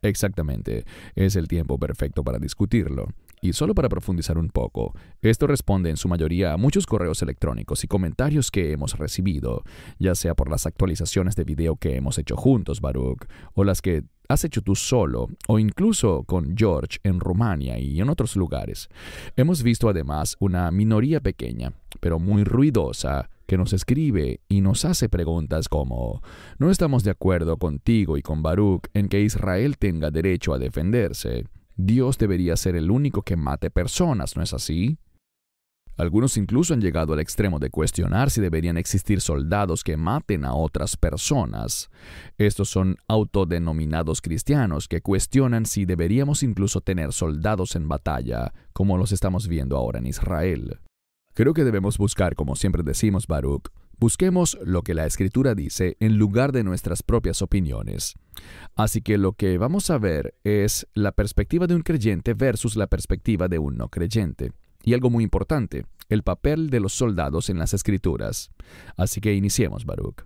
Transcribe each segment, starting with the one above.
Exactamente, es el tiempo perfecto para discutirlo. Y solo para profundizar un poco, esto responde en su mayoría a muchos correos electrónicos y comentarios que hemos recibido, ya sea por las actualizaciones de video que hemos hecho juntos, Baruch, o las que has hecho tú solo, o incluso con George en Rumania y en otros lugares. Hemos visto además una minoría pequeña, pero muy ruidosa, que nos escribe y nos hace preguntas como: no estamos de acuerdo contigo y con Baruch en que Israel tenga derecho a defenderse. Dios debería ser el único que mate personas, ¿no es así? Algunos incluso han llegado al extremo de cuestionar si deberían existir soldados que maten a otras personas. Estos son autodenominados cristianos que cuestionan si deberíamos incluso tener soldados en batalla, como los estamos viendo ahora en Israel. Creo que debemos buscar, como siempre decimos, Baruch, busquemos lo que la Escritura dice en lugar de nuestras propias opiniones. Así que lo que vamos a ver es la perspectiva de un creyente versus la perspectiva de un no creyente. Y algo muy importante, el papel de los soldados en las Escrituras. Así que iniciemos, Baruch.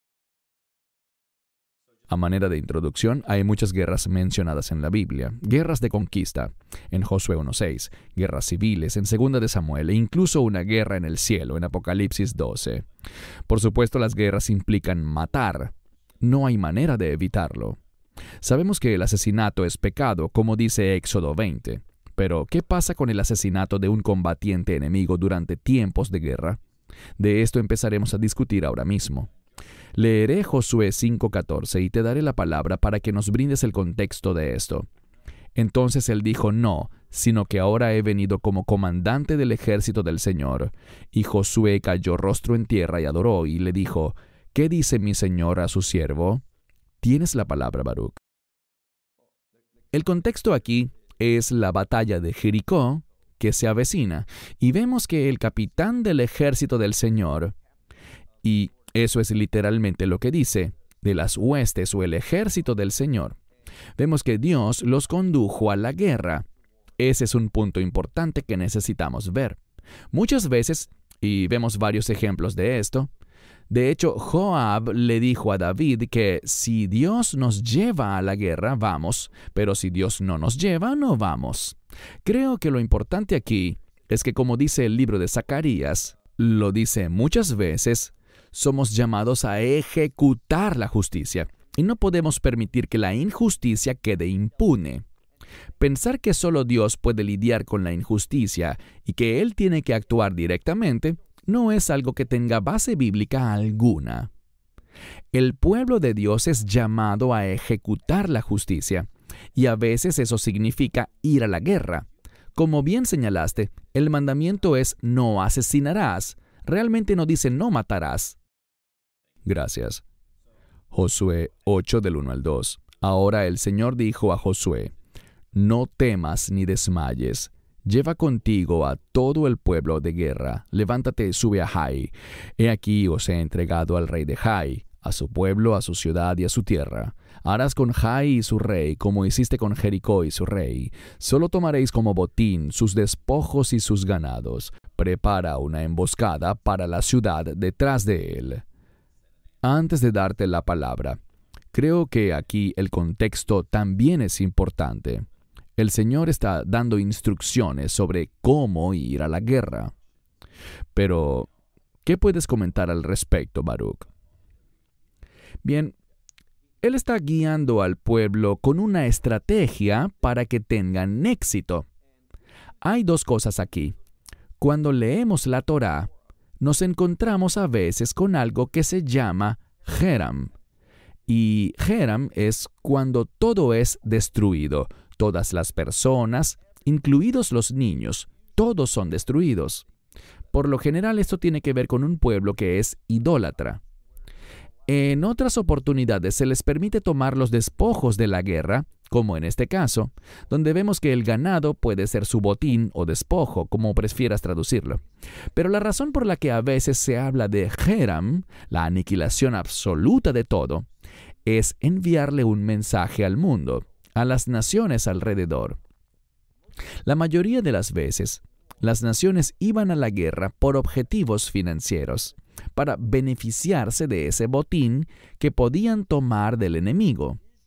A manera de introducción, hay muchas guerras mencionadas en la Biblia. Guerras de conquista, en Josué 1:6, guerras civiles, en 2 de Samuel, e incluso una guerra en el cielo, en Apocalipsis 12. Por supuesto, las guerras implican matar. No hay manera de evitarlo. Sabemos que el asesinato es pecado, como dice Éxodo 20. Pero, ¿qué pasa con el asesinato de un combatiente enemigo durante tiempos de guerra? De esto empezaremos a discutir ahora mismo. Leeré Josué 5:14 y te daré la palabra para que nos brindes el contexto de esto. Entonces él dijo: no, sino que ahora he venido como comandante del ejército del Señor. Y Josué cayó rostro en tierra y adoró, y le dijo: ¿qué dice mi señor a su siervo? Tienes la palabra, Baruch. El contexto aquí es la batalla de Jericó, que se avecina, y vemos que el capitán del ejército del Señor, y eso es literalmente lo que dice, de las huestes o el ejército del Señor. Vemos que Dios los condujo a la guerra. Ese es un punto importante que necesitamos ver. Muchas veces, y vemos varios ejemplos de esto, de hecho, Joab le dijo a David que si Dios nos lleva a la guerra, vamos, pero si Dios no nos lleva, no vamos. Creo que lo importante aquí es que, como dice el libro de Zacarías, lo dice muchas veces, somos llamados a ejecutar la justicia, y no podemos permitir que la injusticia quede impune. Pensar que solo Dios puede lidiar con la injusticia y que Él tiene que actuar directamente no es algo que tenga base bíblica alguna. El pueblo de Dios es llamado a ejecutar la justicia, y a veces eso significa ir a la guerra. Como bien señalaste, el mandamiento es no asesinarás. Realmente no dice no matarás. Gracias. Josué 8 del 1 al 2. Ahora el Señor dijo a Josué: no temas ni desmayes. Lleva contigo a todo el pueblo de guerra. Levántate, sube a Jai. He aquí os he entregado al rey de Jai, a su pueblo, a su ciudad y a su tierra. Harás con Jai y su rey como hiciste con Jericó y su rey. Solo tomaréis como botín sus despojos y sus ganados. Prepara una emboscada para la ciudad detrás de él. Antes de darte la palabra, creo que aquí el contexto también es importante. El Señor está dando instrucciones sobre cómo ir a la guerra. Pero, ¿qué puedes comentar al respecto, Baruch? Bien, Él está guiando al pueblo con una estrategia para que tengan éxito. Hay dos cosas aquí. Cuando leemos la Torá, nos encontramos a veces con algo que se llama Jeram. Y Jeram es cuando todo es destruido. Todas las personas, incluidos los niños, todos son destruidos. Por lo general, esto tiene que ver con un pueblo que es idólatra. En otras oportunidades se les permite tomar los despojos de la guerra, como en este caso, donde vemos que el ganado puede ser su botín o despojo, como prefieras traducirlo. Pero la razón por la que a veces se habla de Jeram, la aniquilación absoluta de todo, es enviarle un mensaje al mundo, a las naciones alrededor. La mayoría de las veces, las naciones iban a la guerra por objetivos financieros, para beneficiarse de ese botín que podían tomar del enemigo.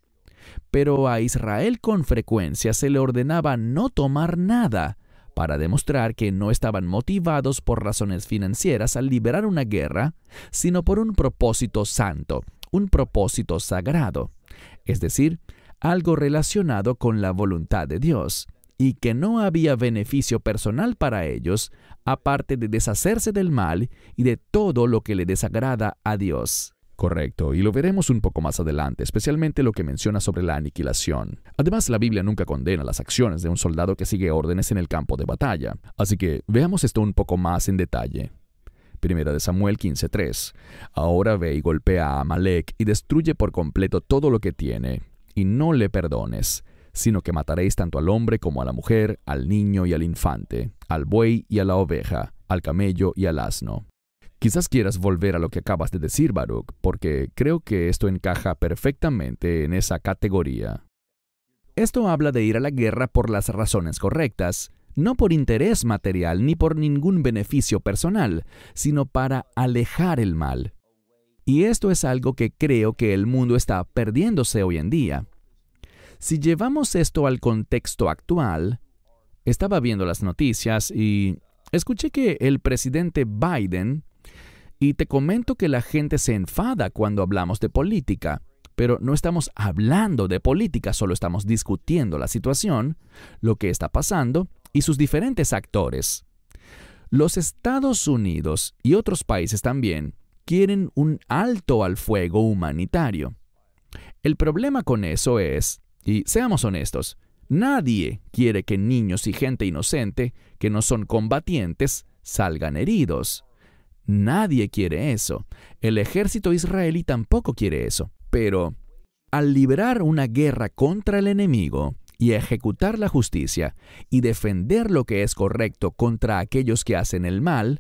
Pero a Israel con frecuencia se le ordenaba no tomar nada, para demostrar que no estaban motivados por razones financieras al liberar una guerra, sino por un propósito santo, un propósito sagrado, es decir, algo relacionado con la voluntad de Dios, y que no había beneficio personal para ellos, aparte de deshacerse del mal y de todo lo que le desagrada a Dios. Correcto, y lo veremos un poco más adelante, especialmente lo que menciona sobre la aniquilación. Además, la Biblia nunca condena las acciones de un soldado que sigue órdenes en el campo de batalla. Así que veamos esto un poco más en detalle. Primera de Samuel 15:3. Ahora ve y golpea a Amalek y destruye por completo todo lo que tiene, y no le perdones, sino que mataréis tanto al hombre como a la mujer, al niño y al infante, al buey y a la oveja, al camello y al asno. Quizás quieras volver a lo que acabas de decir, Baruch, porque creo que esto encaja perfectamente en esa categoría. Esto habla de ir a la guerra por las razones correctas, no por interés material ni por ningún beneficio personal, sino para alejar el mal. Y esto es algo que creo que el mundo está perdiéndose hoy en día. Si llevamos esto al contexto actual, estaba viendo las noticias y escuché que el presidente Biden, y te comento que la gente se enfada cuando hablamos de política, pero no estamos hablando de política, solo estamos discutiendo la situación, lo que está pasando y sus diferentes actores. Los Estados Unidos y otros países también quieren un alto al fuego humanitario. El problema con eso es, y seamos honestos, nadie quiere que niños y gente inocente que no son combatientes salgan heridos. Nadie quiere eso. El ejército israelí tampoco quiere eso. Pero al liberar una guerra contra el enemigo y ejecutar la justicia y defender lo que es correcto contra aquellos que hacen el mal,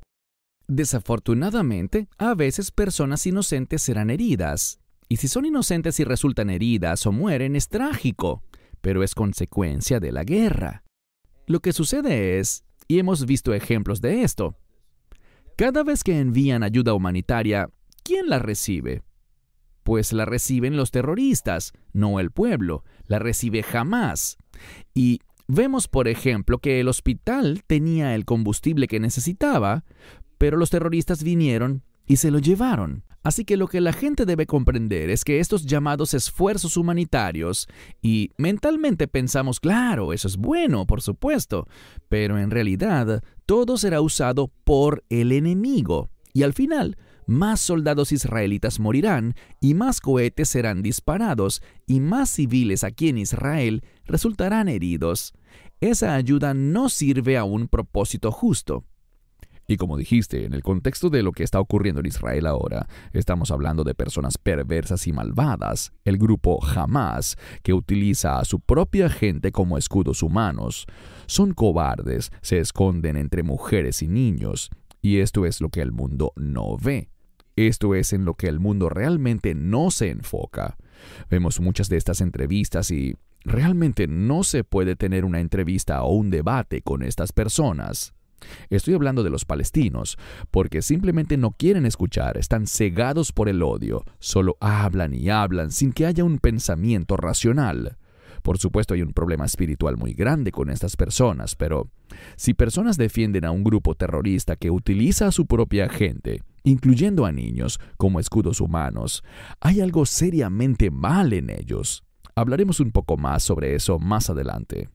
desafortunadamente, a veces personas inocentes serán heridas. Y si son inocentes y resultan heridas o mueren, es trágico, pero es consecuencia de la guerra. Lo que sucede es, y hemos visto ejemplos de esto, cada vez que envían ayuda humanitaria, ¿quién la recibe? Pues la reciben los terroristas, no el pueblo, la recibe Hamás. Y vemos, por ejemplo, que el hospital tenía el combustible que necesitaba, pero los terroristas vinieron y se lo llevaron. Así que lo que la gente debe comprender es que estos llamados esfuerzos humanitarios, y mentalmente pensamos, claro, eso es bueno, por supuesto, pero en realidad todo será usado por el enemigo. Y al final, más soldados israelitas morirán, y más cohetes serán disparados, y más civiles aquí en Israel resultarán heridos. Esa ayuda no sirve a un propósito justo. Y como dijiste, en el contexto de lo que está ocurriendo en Israel ahora, estamos hablando de personas perversas y malvadas, el grupo Hamás, que utiliza a su propia gente como escudos humanos. Son cobardes, se esconden entre mujeres y niños, y esto es lo que el mundo no ve. Esto es en lo que el mundo realmente no se enfoca. Vemos muchas de estas entrevistas y realmente no se puede tener una entrevista o un debate con estas personas. Estoy hablando de los palestinos, porque simplemente no quieren escuchar, están cegados por el odio, solo hablan y hablan sin que haya un pensamiento racional. Por supuesto hay un problema espiritual muy grande con estas personas, pero si personas defienden a un grupo terrorista que utiliza a su propia gente, incluyendo a niños, como escudos humanos, hay algo seriamente mal en ellos. Hablaremos un poco más sobre eso más adelante.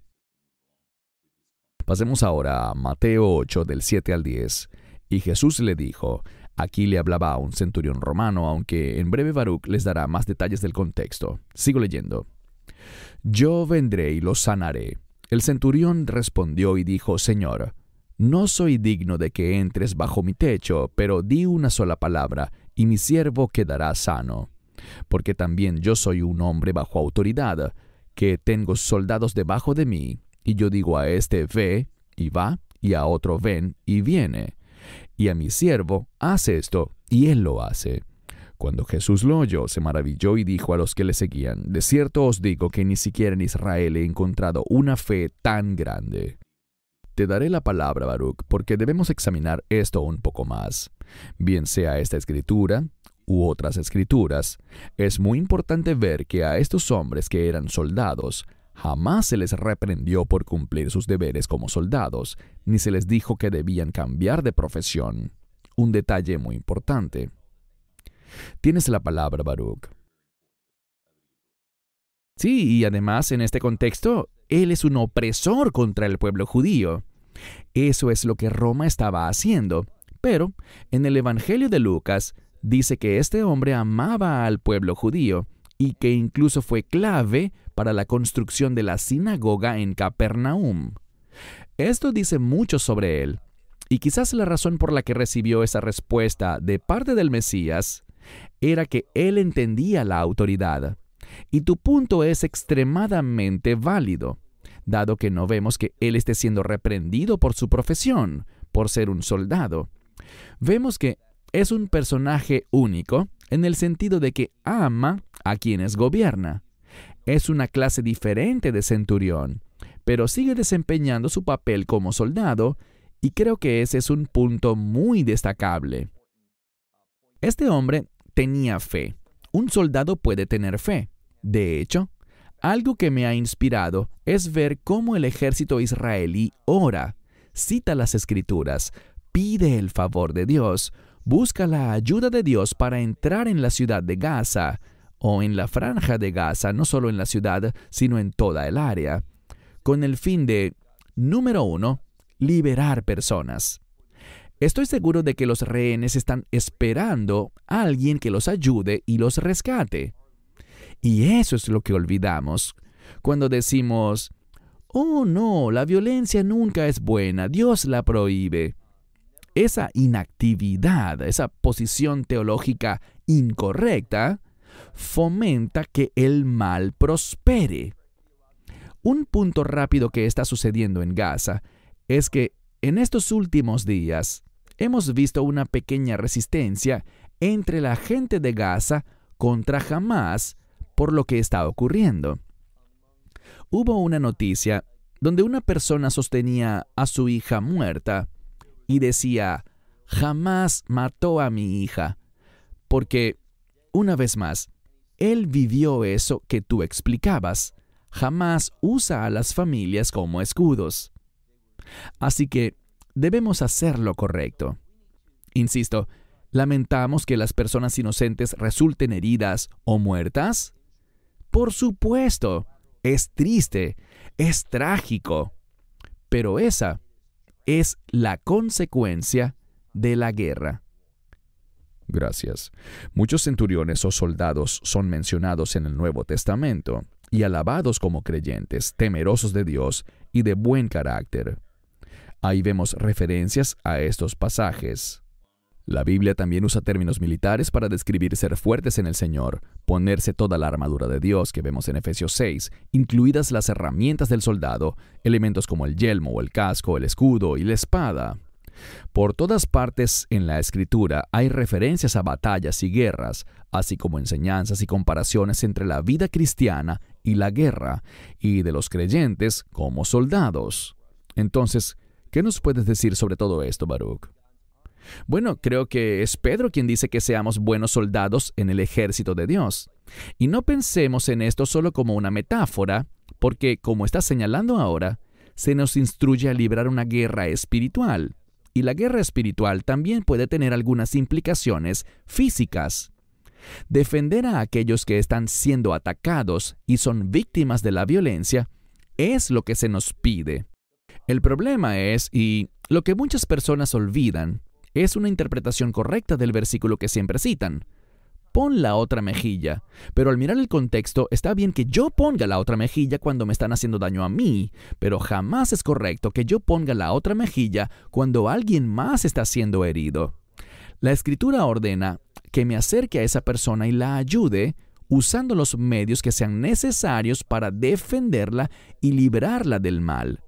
Pasemos ahora a Mateo 8, del 7 al 10. Y Jesús le dijo, aquí le hablaba a un centurión romano, aunque en breve Baruch les dará más detalles del contexto. Sigo leyendo. Yo vendré y los sanaré. El centurión respondió y dijo, Señor, no soy digno de que entres bajo mi techo, pero di una sola palabra, y mi siervo quedará sano. Porque también yo soy un hombre bajo autoridad, que tengo soldados debajo de mí. Y yo digo a este, ve, y va, y a otro, ven, y viene. Y a mi siervo, haz esto, y él lo hace. Cuando Jesús lo oyó, se maravilló y dijo a los que le seguían, de cierto os digo que ni siquiera en Israel he encontrado una fe tan grande. Te daré la palabra, Baruch, porque debemos examinar esto un poco más. Bien sea esta escritura, u otras escrituras, es muy importante ver que a estos hombres que eran soldados, jamás se les reprendió por cumplir sus deberes como soldados, ni se les dijo que debían cambiar de profesión. Un detalle muy importante. Tienes la palabra, Baruch. Sí, y además en este contexto, él es un opresor contra el pueblo judío. Eso es lo que Roma estaba haciendo. Pero en el Evangelio de Lucas dice que este hombre amaba al pueblo judío y que incluso fue clave para la construcción de la sinagoga en Capernaum. Esto dice mucho sobre él, y quizás la razón por la que recibió esa respuesta de parte del Mesías era que él entendía la autoridad. Y tu punto es extremadamente válido, dado que no vemos que él esté siendo reprendido por su profesión, por ser un soldado. Vemos que es un personaje único en el sentido de que ama a quienes gobierna. Es una clase diferente de centurión, pero sigue desempeñando su papel como soldado, y creo que ese es un punto muy destacable. Este hombre tenía fe. Un soldado puede tener fe. De hecho, algo que me ha inspirado es ver cómo el ejército israelí ora, cita las Escrituras, pide el favor de Dios, busca la ayuda de Dios para entrar en la ciudad de Gaza, o en la franja de Gaza, no solo en la ciudad, sino en toda el área, con el fin de, número 1, liberar personas. Estoy seguro de que los rehenes están esperando a alguien que los ayude y los rescate. Y eso es lo que olvidamos cuando decimos, oh no, la violencia nunca es buena, Dios la prohíbe. Esa inactividad, esa posición teológica incorrecta, fomenta que el mal prospere. Un punto rápido que está sucediendo en Gaza es que en estos últimos días hemos visto una pequeña resistencia entre la gente de Gaza contra Hamás por lo que está ocurriendo. Hubo una noticia donde una persona sostenía a su hija muerta y decía, Hamás mató a mi hija, porque, una vez más, él vivió eso que tú explicabas. Hamás usa a las familias como escudos. Así que debemos hacer lo correcto. Insisto, ¿lamentamos que las personas inocentes resulten heridas o muertas? Por supuesto, es triste, es trágico, pero esa es la consecuencia de la guerra. Gracias. Muchos centuriones o soldados son mencionados en el Nuevo Testamento y alabados como creyentes, temerosos de Dios y de buen carácter. Ahí vemos referencias a estos pasajes. La Biblia también usa términos militares para describir ser fuertes en el Señor, ponerse toda la armadura de Dios que vemos en Efesios 6, incluidas las herramientas del soldado, elementos como el yelmo o el casco, el escudo y la espada. Por todas partes en la Escritura hay referencias a batallas y guerras, así como enseñanzas y comparaciones entre la vida cristiana y la guerra, y de los creyentes como soldados. Entonces, ¿qué nos puedes decir sobre todo esto, Baruch? Bueno, creo que es Pedro quien dice que seamos buenos soldados en el ejército de Dios. Y no pensemos en esto solo como una metáfora, porque, como está señalando ahora, se nos instruye a librar una guerra espiritual. Y la guerra espiritual también puede tener algunas implicaciones físicas. Defender a aquellos que están siendo atacados y son víctimas de la violencia es lo que se nos pide. El problema es, y lo que muchas personas olvidan, es una interpretación correcta del versículo que siempre citan. Pon la otra mejilla. Pero al mirar el contexto, está bien que yo ponga la otra mejilla cuando me están haciendo daño a mí, pero jamás es correcto que yo ponga la otra mejilla cuando alguien más está siendo herido. La Escritura ordena que me acerque a esa persona y la ayude usando los medios que sean necesarios para defenderla y librarla del mal.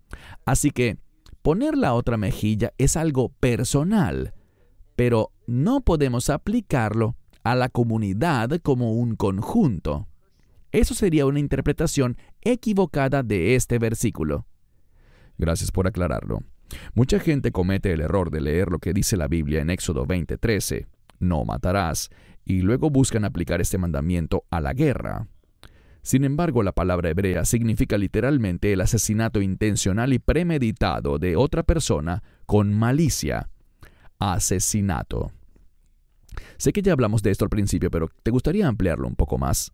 Así que poner la otra mejilla es algo personal, pero no podemos aplicarlo a la comunidad como un conjunto. Eso sería una interpretación equivocada de este versículo. Gracias por aclararlo. Mucha gente comete el error de leer lo que dice la Biblia en Éxodo 20:13. no matarás, y luego buscan aplicar este mandamiento a la guerra. Sin embargo, la palabra hebrea significa literalmente el asesinato intencional y premeditado de otra persona con malicia. Asesinato. Sé que ya hablamos de esto al principio, pero ¿te gustaría ampliarlo un poco más?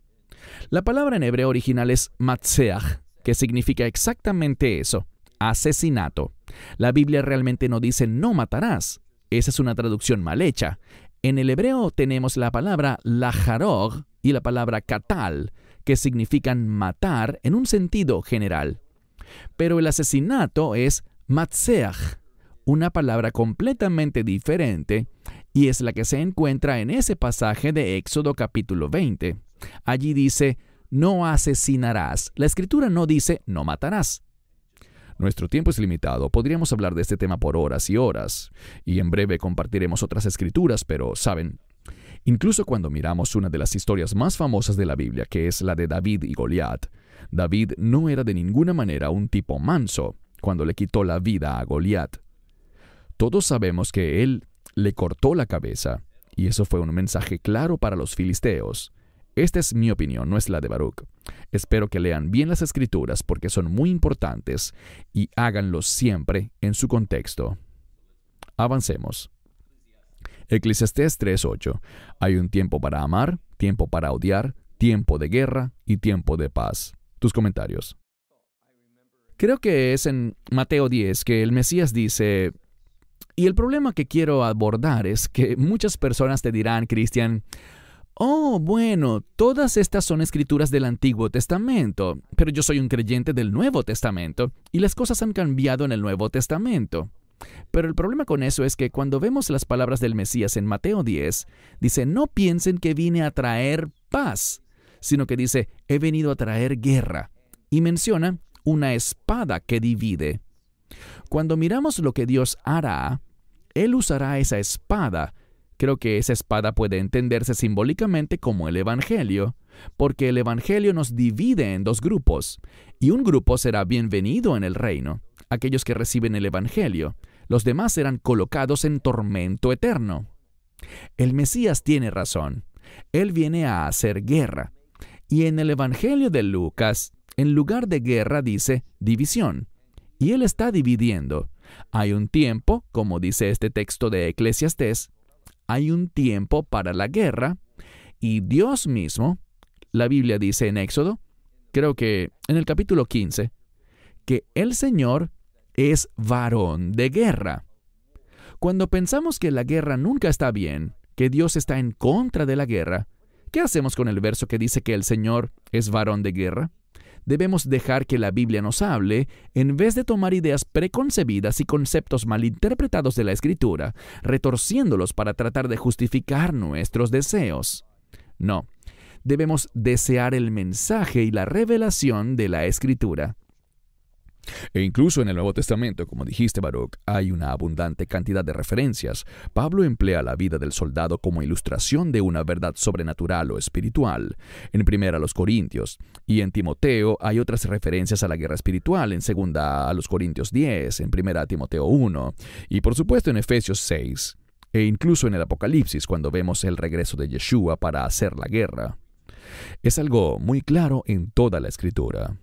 La palabra en hebreo original es matzeach, que significa exactamente eso, asesinato. La Biblia realmente no dice no matarás. Esa es una traducción mal hecha. En el hebreo tenemos la palabra laharog y la palabra katal, que significan matar en un sentido general. Pero el asesinato es matzeach, una palabra completamente diferente, y es la que se encuentra en ese pasaje de Éxodo capítulo 20. Allí dice, no asesinarás. La Escritura no dice, no matarás. Nuestro tiempo es limitado. Podríamos hablar de este tema por horas y horas, y en breve compartiremos otras escrituras, pero, ¿saben? Incluso cuando miramos una de las historias más famosas de la Biblia, que es la de David y Goliat, David no era de ninguna manera un tipo manso cuando le quitó la vida a Goliat. Todos sabemos que él le cortó la cabeza, y eso fue un mensaje claro para los filisteos. Esta es mi opinión, no es la de Baruch. Espero que lean bien las Escrituras porque son muy importantes y háganlo siempre en su contexto. Avancemos. Eclesiastés 3:8. Hay un tiempo para amar, tiempo para odiar, tiempo de guerra y tiempo de paz. Tus comentarios. Creo que es en Mateo 10 que el Mesías dice, y el problema que quiero abordar es que muchas personas te dirán, Cristian, oh, bueno, todas estas son escrituras del Antiguo Testamento, pero yo soy un creyente del Nuevo Testamento y las cosas han cambiado en el Nuevo Testamento. Pero el problema con eso es que cuando vemos las palabras del Mesías en Mateo 10, dice, no piensen que vine a traer paz, sino que dice, he venido a traer guerra. Y menciona una espada que divide. Cuando miramos lo que Dios hará, Él usará esa espada. Creo que esa espada puede entenderse simbólicamente como el Evangelio, porque el Evangelio nos divide en dos grupos, y un grupo será bienvenido en el reino, aquellos que reciben el Evangelio. Los demás serán colocados en tormento eterno. El Mesías tiene razón. Él viene a hacer guerra. Y en el Evangelio de Lucas, en lugar de guerra dice división. Y Él está dividiendo. Hay un tiempo, como dice este texto de Eclesiastés, hay un tiempo para la guerra, y Dios mismo, la Biblia dice en Éxodo, creo que en el capítulo 15, que el Señor es varón de guerra. Cuando pensamos que la guerra nunca está bien, que Dios está en contra de la guerra, ¿qué hacemos con el verso que dice que el Señor es varón de guerra? Debemos dejar que la Biblia nos hable en vez de tomar ideas preconcebidas y conceptos malinterpretados de la Escritura, retorciéndolos para tratar de justificar nuestros deseos. No, debemos desear el mensaje y la revelación de la Escritura. E incluso en el Nuevo Testamento, como dijiste, Baruch, hay una abundante cantidad de referencias. Pablo emplea la vida del soldado como ilustración de una verdad sobrenatural o espiritual, en 1 Corintios, y en Timoteo hay otras referencias a la guerra espiritual, en 2 Corintios 10, en 1 Timoteo 1, y por supuesto en Efesios 6, e incluso en el Apocalipsis cuando vemos el regreso de Yeshua para hacer la guerra. Es algo muy claro en toda la Escritura.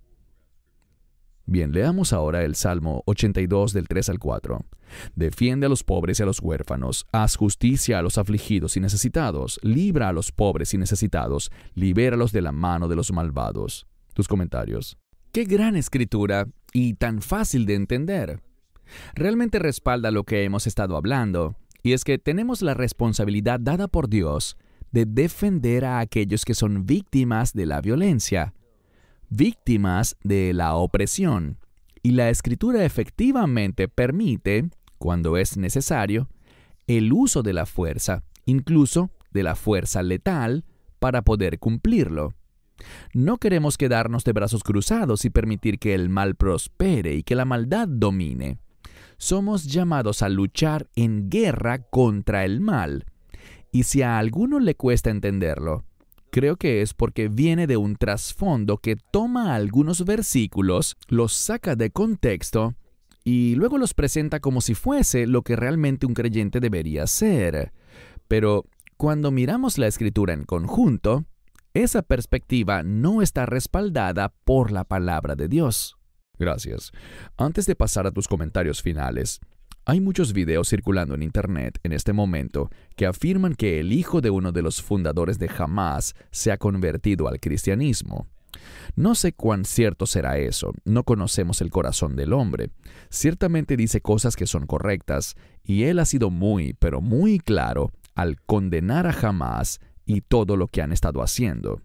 Bien, leamos ahora el Salmo 82 del 3 al 4. Defiende a los pobres y a los huérfanos, haz justicia a los afligidos y necesitados, libra a los pobres y necesitados, libéralos de la mano de los malvados. Tus comentarios. ¡Qué gran escritura y tan fácil de entender! Realmente respalda lo que hemos estado hablando, y es que tenemos la responsabilidad dada por Dios de defender a aquellos que son víctimas de la violencia, víctimas de la opresión, y la Escritura efectivamente permite, cuando es necesario, el uso de la fuerza, incluso de la fuerza letal, para poder cumplirlo. No queremos quedarnos de brazos cruzados y permitir que el mal prospere y que la maldad domine. Somos llamados a luchar en guerra contra el mal, y si a alguno le cuesta entenderlo, creo que es porque viene de un trasfondo que toma algunos versículos, los saca de contexto y luego los presenta como si fuese lo que realmente un creyente debería ser. Pero cuando miramos la Escritura en conjunto, esa perspectiva no está respaldada por la palabra de Dios. Gracias. Antes de pasar a tus comentarios finales, hay muchos videos circulando en Internet en este momento que afirman que el hijo de uno de los fundadores de Hamas se ha convertido al cristianismo. No sé cuán cierto será eso, no conocemos el corazón del hombre. Ciertamente dice cosas que son correctas, y él ha sido muy, pero muy claro al condenar a Hamas y todo lo que han estado haciendo.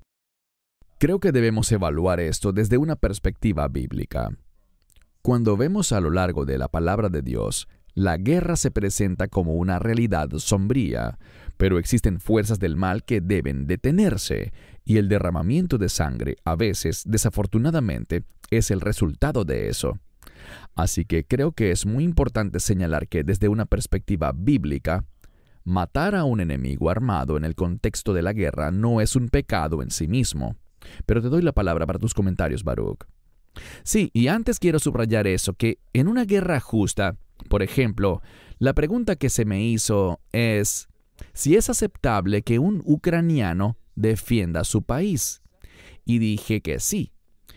Creo que debemos evaluar esto desde una perspectiva bíblica. Cuando vemos a lo largo de la palabra de Dios, la guerra se presenta como una realidad sombría, pero existen fuerzas del mal que deben detenerse, y el derramamiento de sangre, a veces, desafortunadamente, es el resultado de eso. Así que creo que es muy importante señalar que desde una perspectiva bíblica, matar a un enemigo armado en el contexto de la guerra no es un pecado en sí mismo. Pero te doy la palabra para tus comentarios, Baruch. Sí, y antes quiero subrayar eso, que en una guerra justa, por ejemplo, la pregunta que se me hizo es si es aceptable que un ucraniano defienda su país. Y dije que sí.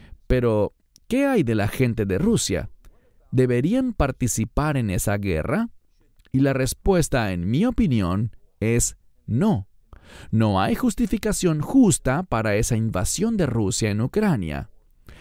Pero, ¿qué hay de la gente de Rusia? ¿Deberían participar en esa guerra? Y la respuesta, en mi opinión, es no. No hay justificación justa para esa invasión de Rusia en Ucrania.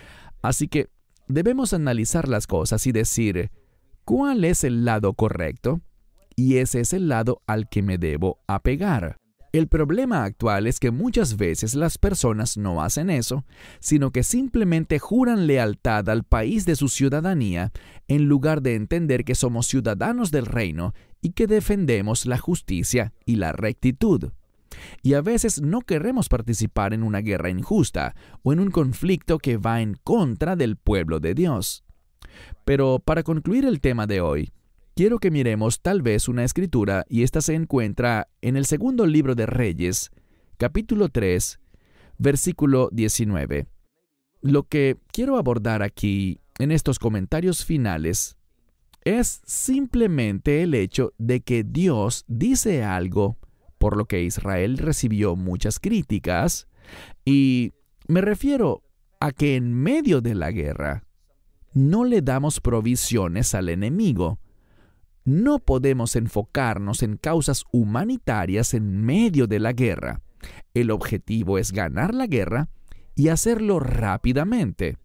Así que debemos analizar las cosas y decir, ¿cuál es el lado correcto? Y ese es el lado al que me debo apegar. El problema actual es que muchas veces las personas no hacen eso, sino que simplemente juran lealtad al país de su ciudadanía, en lugar de entender que somos ciudadanos del reino y que defendemos la justicia y la rectitud. Y a veces no queremos participar en una guerra injusta o en un conflicto que va en contra del pueblo de Dios. Pero para concluir el tema de hoy, quiero que miremos tal vez una escritura, y esta se encuentra en el segundo libro de Reyes, capítulo 3, versículo 19. Lo que quiero abordar aquí, en estos comentarios finales, es simplemente el hecho de que Dios dice algo, por lo que Israel recibió muchas críticas, y me refiero a que en medio de la guerra no le damos provisiones al enemigo. No podemos enfocarnos en causas humanitarias en medio de la guerra. El objetivo es ganar la guerra y hacerlo rápidamente.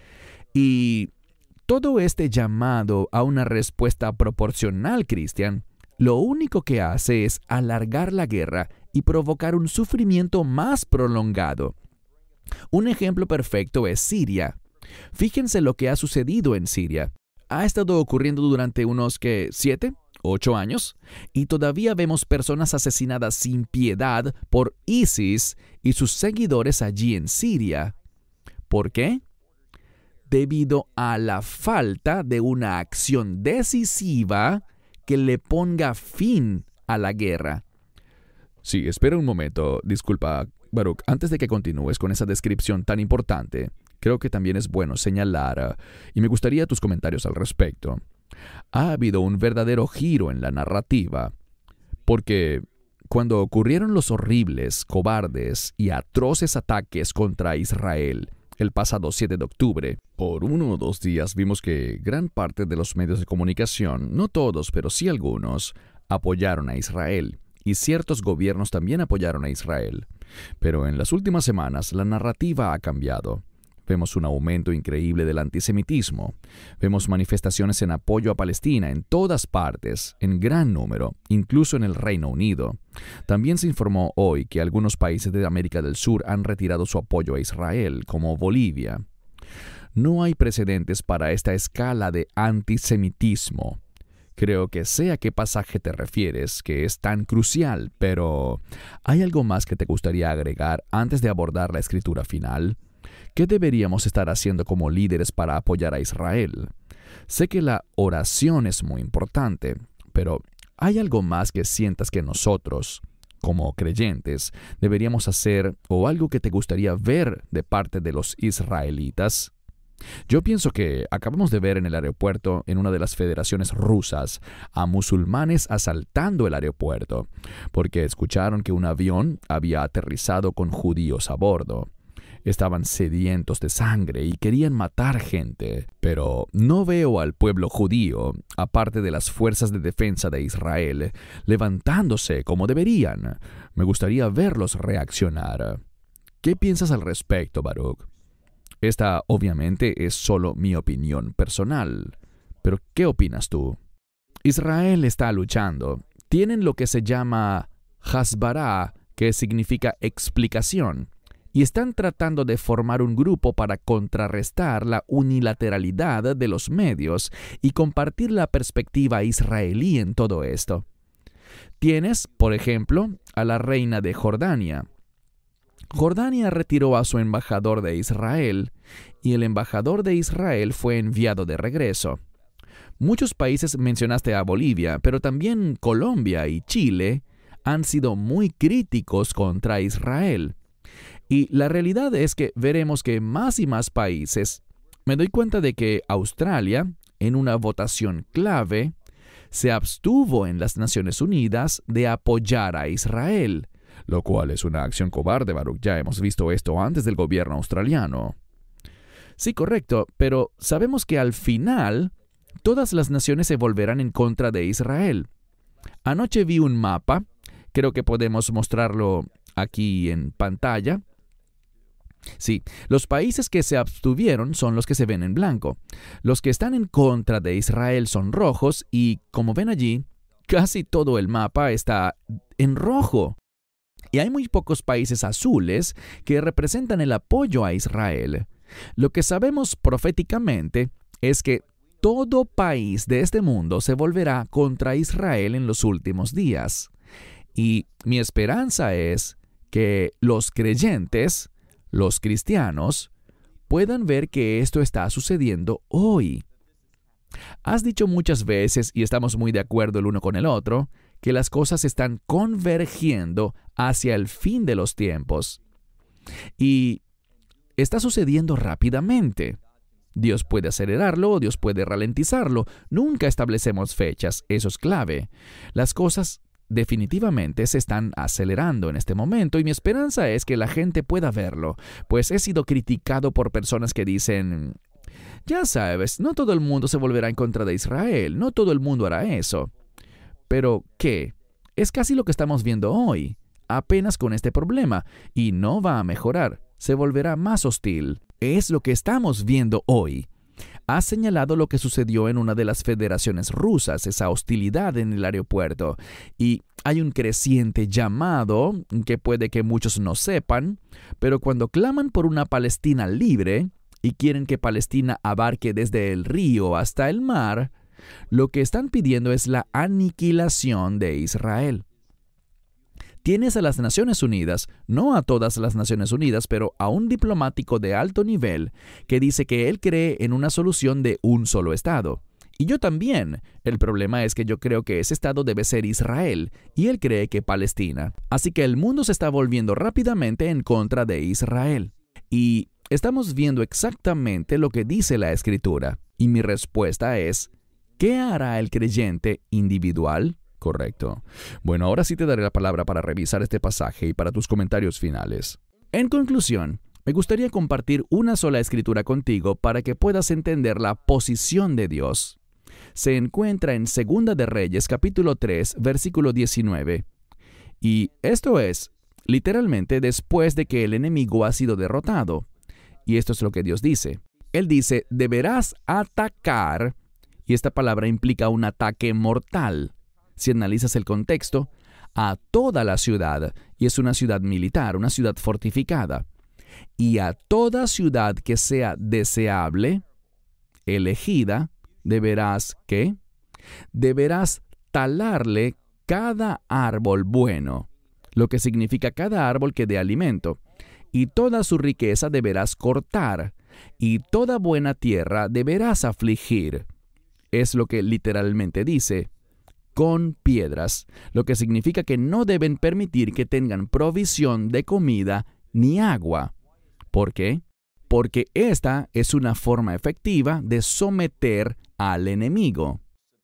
Y todo este llamado a una respuesta proporcional, Cristian, lo único que hace es alargar la guerra y provocar un sufrimiento más prolongado. Un ejemplo perfecto es Siria. Fíjense lo que ha sucedido en Siria. Ha estado ocurriendo durante unos, 7, 8 años, y todavía vemos personas asesinadas sin piedad por ISIS y sus seguidores allí en Siria. ¿Por qué? Debido a la falta de una acción decisiva que le ponga fin a la guerra. Sí, espera un momento. Disculpa, Baruch. Antes de que continúes con esa descripción tan importante, creo que también es bueno señalar, y me gustaría tus comentarios al respecto, ha habido un verdadero giro en la narrativa, porque cuando ocurrieron los horribles, cobardes y atroces ataques contra Israel el pasado 7 de octubre, por 1 o 2 días vimos que gran parte de los medios de comunicación, no todos, pero sí algunos, apoyaron a Israel, y ciertos gobiernos también apoyaron a Israel. Pero en las últimas semanas la narrativa ha cambiado. Vemos un aumento increíble del antisemitismo. Vemos manifestaciones en apoyo a Palestina en todas partes, en gran número, incluso en el Reino Unido. También se informó hoy que algunos países de América del Sur han retirado su apoyo a Israel, como Bolivia. No hay precedentes para esta escala de antisemitismo. Creo que sé a qué pasaje te refieres, que es tan crucial, pero ¿hay algo más que te gustaría agregar antes de abordar la escritura final? ¿Qué deberíamos estar haciendo como líderes para apoyar a Israel? Sé que la oración es muy importante, pero ¿hay algo más que sientas que nosotros, como creyentes, deberíamos hacer o algo que te gustaría ver de parte de los israelitas? Yo pienso que acabamos de ver en el aeropuerto, en una de las federaciones rusas, a musulmanes asaltando el aeropuerto, porque escucharon que un avión había aterrizado con judíos a bordo. Estaban sedientos de sangre y querían matar gente, pero no veo al pueblo judío, aparte de las fuerzas de defensa de Israel, levantándose como deberían. Me gustaría verlos reaccionar. ¿Qué piensas al respecto, Baruch? Esta, obviamente, es solo mi opinión personal. Pero, ¿qué opinas tú? Israel está luchando. Tienen lo que se llama Hasbará, que significa explicación, y están tratando de formar un grupo para contrarrestar la unilateralidad de los medios y compartir la perspectiva israelí en todo esto. Tienes, por ejemplo, a la reina de Jordania. Jordania retiró a su embajador de Israel, y el embajador de Israel fue enviado de regreso. Muchos países, mencionaste a Bolivia, pero también Colombia y Chile, han sido muy críticos contra Israel. Y la realidad es que veremos que más y más países, me doy cuenta de que Australia, en una votación clave, se abstuvo en las Naciones Unidas de apoyar a Israel, lo cual es una acción cobarde, Baruch. Ya hemos visto esto antes del gobierno australiano. Sí, correcto, pero sabemos que al final todas las naciones se volverán en contra de Israel. Anoche vi un mapa, creo que podemos mostrarlo aquí en pantalla. Sí, los países que se abstuvieron son los que se ven en blanco. Los que están en contra de Israel son rojos y, como ven allí, casi todo el mapa está en rojo. Y hay muy pocos países azules que representan el apoyo a Israel. Lo que sabemos proféticamente es que todo país de este mundo se volverá contra Israel en los últimos días. Y mi esperanza es que los creyentes, los cristianos, puedan ver que esto está sucediendo hoy. Has dicho muchas veces, y estamos muy de acuerdo el uno con el otro, que las cosas están convergiendo hacia el fin de los tiempos. Y está sucediendo rápidamente. Dios puede acelerarlo o Dios puede ralentizarlo. Nunca establecemos fechas, eso es clave. Las cosas definitivamente se están acelerando en este momento y mi esperanza es que la gente pueda verlo, pues he sido criticado por personas que dicen, ya sabes, no todo el mundo se volverá en contra de Israel, no todo el mundo hará eso. Pero, ¿qué? Es casi lo que estamos viendo hoy, apenas con este problema, y no va a mejorar, se volverá más hostil. Es lo que estamos viendo hoy. Has señalado lo que sucedió en una de las federaciones rusas, esa hostilidad en el aeropuerto, y hay un creciente llamado que puede que muchos no sepan, pero cuando claman por una Palestina libre y quieren que Palestina abarque desde el río hasta el mar, lo que están pidiendo es la aniquilación de Israel. Tienes a las Naciones Unidas, no a todas las Naciones Unidas, pero a un diplomático de alto nivel que dice que él cree en una solución de un solo Estado. Y yo también. El problema es que yo creo que ese Estado debe ser Israel, y él cree que Palestina. Así que el mundo se está volviendo rápidamente en contra de Israel. Y estamos viendo exactamente lo que dice la Escritura. Y mi respuesta es, ¿qué hará el creyente individual? Correcto. Bueno, ahora sí te daré la palabra para revisar este pasaje y para tus comentarios finales. En conclusión, me gustaría compartir una sola escritura contigo para que puedas entender la posición de Dios. Se encuentra en 2 de Reyes, capítulo 3, versículo 19. Y esto es, literalmente, después de que el enemigo ha sido derrotado. Y esto es lo que Dios dice. Él dice, deberás atacar, y esta palabra implica un ataque mortal. Si analizas el contexto, a toda la ciudad, y es una ciudad militar, una ciudad fortificada, y a toda ciudad que sea deseable, elegida, deberás, ¿qué? Deberás talarle cada árbol bueno, lo que significa cada árbol que dé alimento, y toda su riqueza deberás cortar, y toda buena tierra deberás afligir. Es lo que literalmente dice, con piedras, lo que significa que no deben permitir que tengan provisión de comida ni agua. ¿Por qué? porque esta es una forma efectiva de someter al enemigo.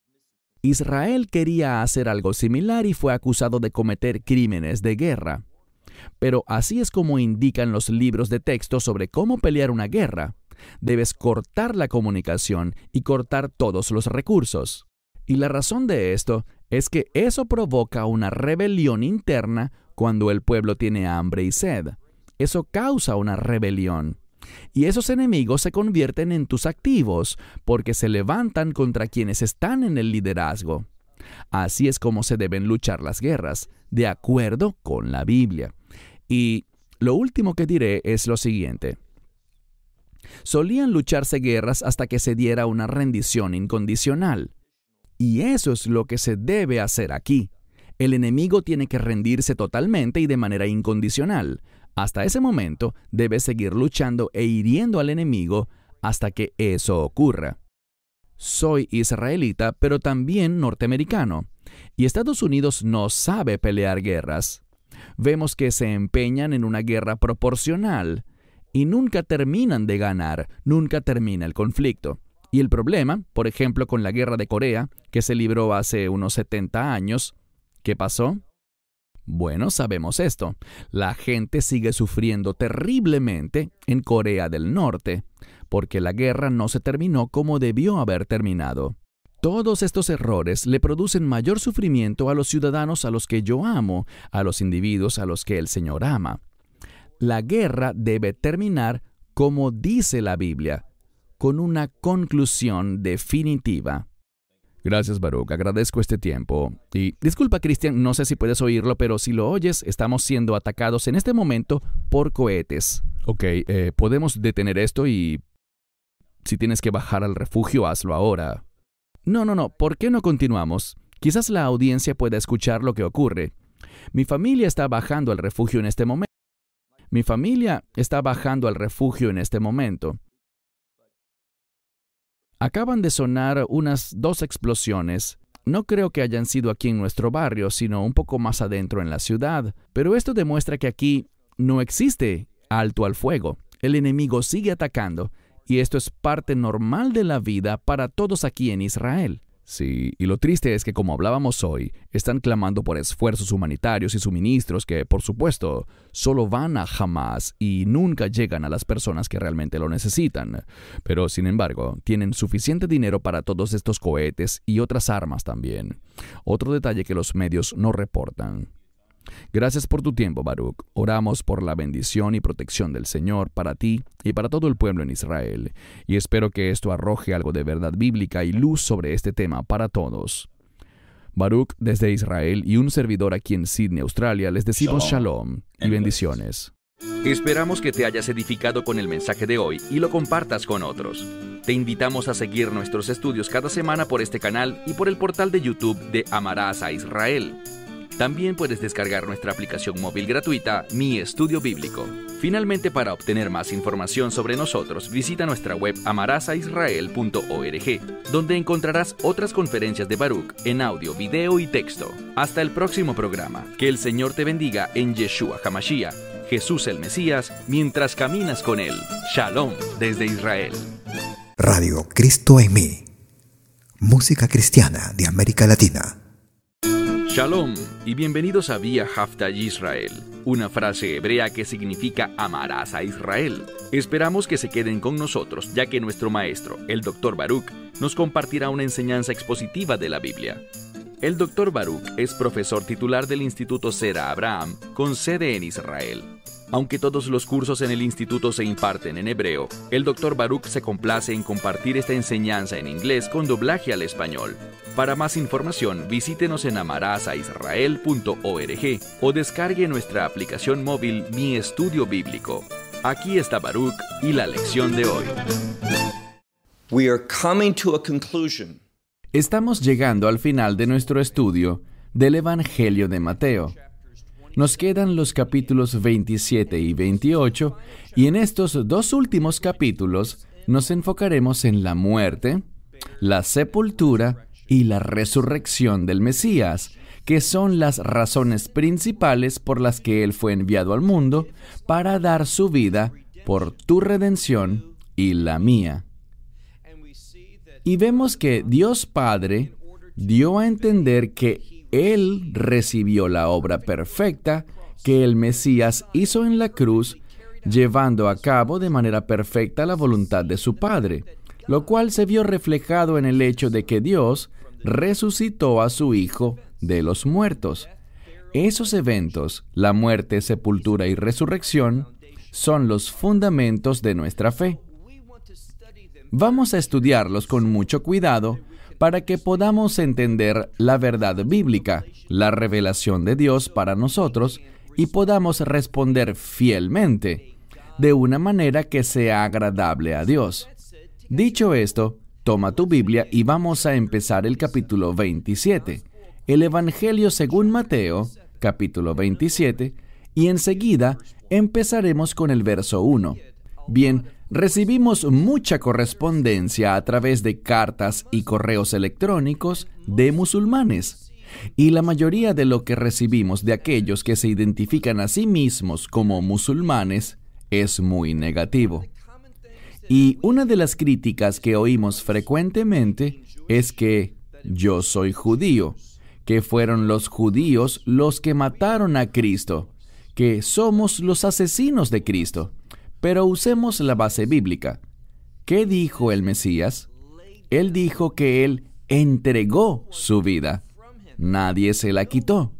Israel quería hacer algo similar y fue acusado de cometer crímenes de guerra. Pero así es como indican los libros de texto sobre cómo pelear una guerra. Debes cortar la comunicación y cortar todos los recursos. Y la razón de esto es que eso provoca una rebelión interna cuando el pueblo tiene hambre y sed. Eso causa una rebelión. Y esos enemigos se convierten en tus activos porque se levantan contra quienes están en el liderazgo. Así es como se deben luchar las guerras, de acuerdo con la Biblia. Y lo último que diré es lo siguiente. Solían lucharse guerras hasta que se diera una rendición incondicional. Y eso es lo que se debe hacer aquí. El enemigo tiene que rendirse totalmente y de manera incondicional. Hasta ese momento, debes seguir luchando e hiriendo al enemigo hasta que eso ocurra. Soy israelita, pero también norteamericano. Y Estados Unidos no sabe pelear guerras. Vemos que se empeñan en una guerra proporcional y nunca terminan de ganar, nunca termina el conflicto. Y el problema, por ejemplo, con la guerra de Corea, que se libró hace unos 70 años, ¿qué pasó? Bueno, sabemos esto. La gente sigue sufriendo terriblemente en Corea del Norte, porque la guerra no se terminó como debió haber terminado. Todos estos errores le producen mayor sufrimiento a los ciudadanos a los que yo amo, a los individuos a los que el Señor ama. La guerra debe terminar como dice la Biblia, con una conclusión definitiva. Gracias, Baruch. Agradezco este tiempo. Y disculpa, Cristian, no sé si puedes oírlo, pero si lo oyes, estamos siendo atacados en este momento por cohetes. Ok, podemos detener esto y si tienes que bajar al refugio, hazlo ahora. No. ¿Por qué no continuamos? Quizás la audiencia pueda escuchar lo que ocurre. Mi familia está bajando al refugio en este momento. Acaban de sonar unas 2 explosiones. No creo que hayan sido aquí en nuestro barrio, sino un poco más adentro en la ciudad. Pero esto demuestra que aquí no existe alto al fuego. El enemigo sigue atacando, y esto es parte normal de la vida para todos aquí en Israel. Sí, y lo triste es que, como hablábamos hoy, están clamando por esfuerzos humanitarios y suministros que, por supuesto, solo van a Hamas y nunca llegan a las personas que realmente lo necesitan. Pero, sin embargo, tienen suficiente dinero para todos estos cohetes y otras armas también. Otro detalle que los medios no reportan. Gracias por tu tiempo, Baruch. Oramos por la bendición y protección del Señor para ti y para todo el pueblo en Israel. Y espero que esto arroje algo de verdad bíblica y luz sobre este tema para todos. Baruch desde Israel y un servidor aquí en Sydney, Australia, les decimos shalom y bendiciones. Esperamos que te hayas edificado con el mensaje de hoy y lo compartas con otros. Te invitamos a seguir nuestros estudios cada semana por este canal y por el portal de YouTube de Amarás a Israel. También puedes descargar nuestra aplicación móvil gratuita, Mi Estudio Bíblico. Finalmente, para obtener más información sobre nosotros, visita nuestra web amarasaisrael.org, donde encontrarás otras conferencias de Baruch en audio, video y texto. Hasta el próximo programa. Que el Señor te bendiga en Yeshua HaMashiach, Jesús el Mesías, mientras caminas con Él. Shalom desde Israel. Radio Cristo en mí. Música cristiana de América Latina. Shalom y bienvenidos a Vía Hafta Yisrael, una frase hebrea que significa amarás a Israel. Esperamos que se queden con nosotros, ya que nuestro maestro, el Dr. Baruch, nos compartirá una enseñanza expositiva de la Biblia. El Dr. Baruch es profesor titular del Instituto Sera Abraham, con sede en Israel. Aunque todos los cursos en el instituto se imparten en hebreo, el Dr. Baruch se complace en compartir esta enseñanza en inglés con doblaje al español. Para más información, visítenos en amarasaisrael.org o descargue nuestra aplicación móvil Mi Estudio Bíblico. Aquí está Baruch y la lección de hoy. We are coming to a conclusion. Estamos llegando al final de nuestro estudio del Evangelio de Mateo. Nos quedan los capítulos 27 y 28, y en estos 2 últimos capítulos nos enfocaremos en la muerte, la sepultura y la resurrección del Mesías, que son las razones principales por las que Él fue enviado al mundo para dar su vida por tu redención y la mía. Y vemos que Dios Padre dio a entender que Él recibió la obra perfecta que el Mesías hizo en la cruz, llevando a cabo de manera perfecta la voluntad de su Padre, lo cual se vio reflejado en el hecho de que Dios resucitó a su Hijo de los muertos. Esos eventos, la muerte, sepultura y resurrección, son los fundamentos de nuestra fe. Vamos a estudiarlos con mucho cuidado para que podamos entender la verdad bíblica, la revelación de Dios para nosotros, y podamos responder fielmente, de una manera que sea agradable a Dios. Dicho esto, toma tu Biblia y vamos a empezar el capítulo 27, el Evangelio según Mateo, capítulo 27, y enseguida empezaremos con el verso 1. Bien, recibimos mucha correspondencia a través de cartas y correos electrónicos de musulmanes, y la mayoría de lo que recibimos de aquellos que se identifican a sí mismos como musulmanes es muy negativo. Y una de las críticas que oímos frecuentemente es que yo soy judío, que fueron los judíos los que mataron a Cristo, que somos los asesinos de Cristo. Pero usemos la base bíblica. ¿Qué dijo el Mesías? Él dijo que Él entregó su vida. Nadie se la quitó.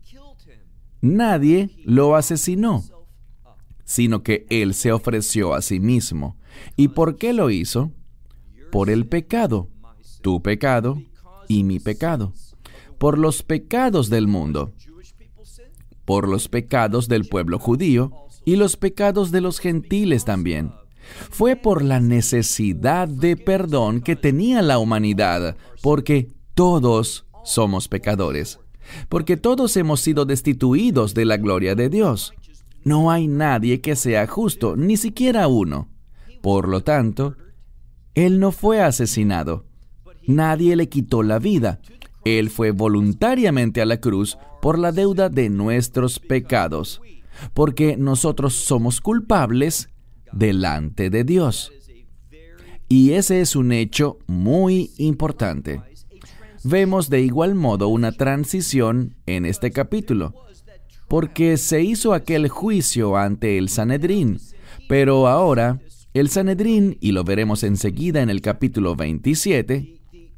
Nadie lo asesinó, sino que Él se ofreció a sí mismo. ¿Y por qué lo hizo? Por el pecado, tu pecado y mi pecado. Por los pecados del mundo, por los pecados del pueblo judío y los pecados de los gentiles también. Fue por la necesidad de perdón que tenía la humanidad, porque todos somos pecadores, porque todos hemos sido destituidos de la gloria de Dios. No hay nadie que sea justo, ni siquiera uno. Por lo tanto, Él no fue asesinado. Nadie le quitó la vida. Él fue voluntariamente a la cruz por la deuda de nuestros pecados, porque nosotros somos culpables delante de Dios. Y ese es un hecho muy importante. Vemos de igual modo una transición en este capítulo, porque se hizo aquel juicio ante el Sanedrín, pero ahora el Sanedrín, y lo veremos enseguida en el capítulo 27,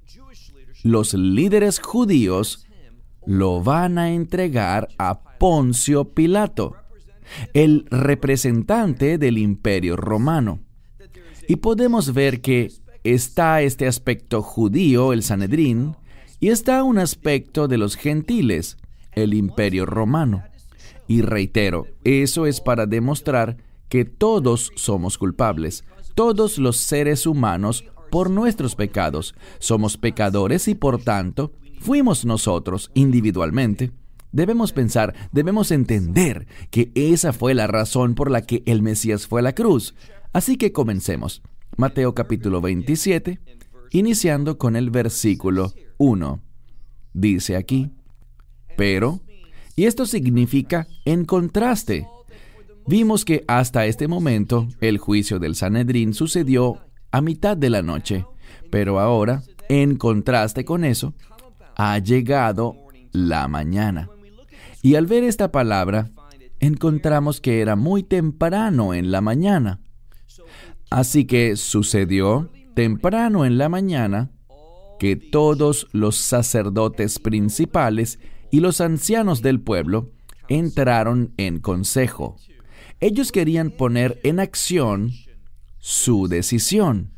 los líderes judíos lo van a entregar a Poncio Pilato, el representante del Imperio Romano. Y podemos ver que está este aspecto judío, el Sanedrín, y está un aspecto de los gentiles, el Imperio Romano. Y reitero, eso es para demostrar que todos somos culpables, todos los seres humanos, por nuestros pecados. Somos pecadores y por tanto, fuimos nosotros individualmente. Debemos pensar, debemos entender que esa fue la razón por la que el Mesías fue a la cruz. Así que comencemos. Mateo capítulo 27, iniciando con el versículo 1. Dice aquí, pero, y esto significa en contraste. Vimos que hasta este momento el juicio del Sanedrín sucedió a mitad de la noche, pero ahora, en contraste con eso, ha llegado la mañana. Y al ver esta palabra, encontramos que era muy temprano en la mañana. Así que sucedió temprano en la mañana que todos los sacerdotes principales y los ancianos del pueblo entraron en consejo. Ellos querían poner en acción su decisión.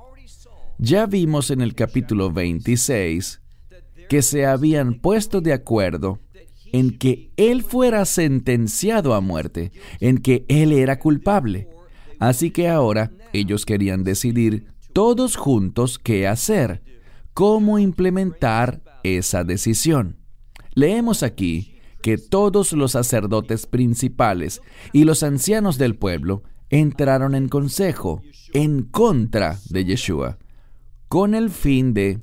Ya vimos en el capítulo 26 que se habían puesto de acuerdo en que Él fuera sentenciado a muerte, en que Él era culpable. Así que ahora ellos querían decidir todos juntos qué hacer, cómo implementar esa decisión. Leemos aquí que todos los sacerdotes principales y los ancianos del pueblo entraron en consejo en contra de Yeshua, con el fin de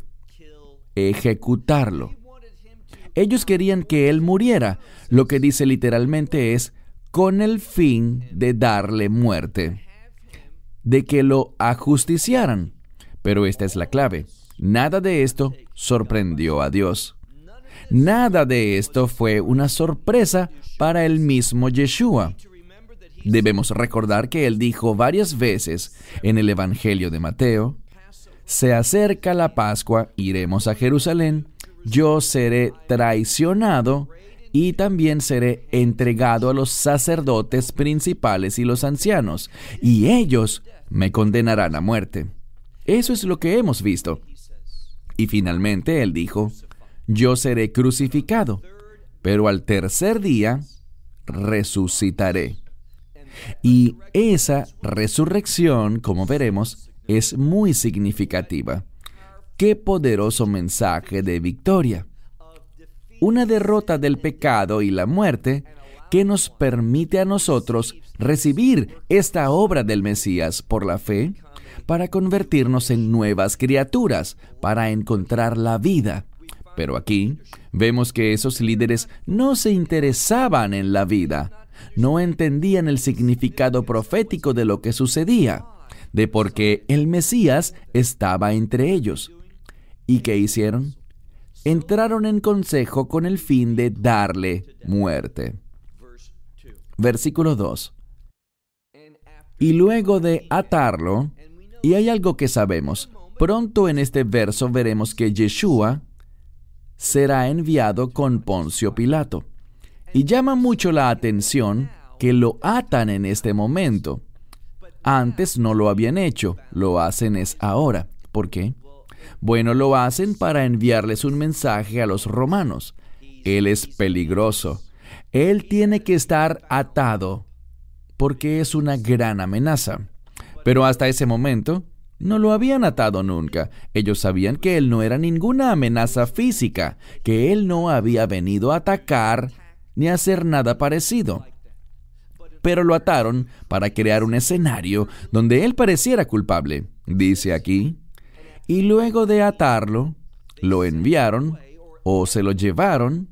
ejecutarlo. Ellos querían que Él muriera, lo que dice literalmente es, con el fin de darle muerte. de que lo ajusticiaran. Pero esta es la clave. Nada de esto sorprendió a Dios. Nada de esto fue una sorpresa para el mismo Yeshua. Debemos recordar que Él dijo varias veces en el Evangelio de Mateo: se acerca la Pascua, iremos a Jerusalén, yo seré traicionado y también seré entregado a los sacerdotes principales y los ancianos, y ellos me condenarán a muerte. Eso es lo que hemos visto. Y finalmente Él dijo: yo seré crucificado, pero al tercer día resucitaré. Y esa resurrección, como veremos, es muy significativa. ¡Qué poderoso mensaje de victoria! Una derrota del pecado y la muerte que nos permite a nosotros recibir esta obra del Mesías por la fe para convertirnos en nuevas criaturas, para encontrar la vida. Pero aquí vemos que esos líderes no se interesaban en la vida, no entendían el significado profético de lo que sucedía, de por qué el Mesías estaba entre ellos. ¿Y qué hicieron? Entraron en consejo con el fin de darle muerte. Versículo 2. Y luego de atarlo, y hay algo que sabemos, pronto en este verso veremos que Yeshua será enviado con Poncio Pilato. Y llama mucho la atención que lo atan en este momento. Antes no lo habían hecho, lo hacen es ahora. ¿Por qué? Bueno, lo hacen para enviarles un mensaje a los romanos. Él es peligroso. Él tiene que estar atado porque es una gran amenaza. Pero hasta ese momento no lo habían atado nunca. Ellos sabían que él no era ninguna amenaza física, que él no había venido a atacar ni a hacer nada parecido. Pero lo ataron para crear un escenario donde él pareciera culpable. Dice aquí: y luego de atarlo, lo enviaron o se lo llevaron